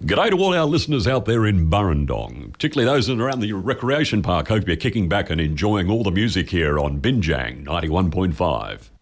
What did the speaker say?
G'day to all our listeners out there in Burrendong, particularly those in around the recreation park. Hope you're kicking back and enjoying all the music here on Binjang 91.5.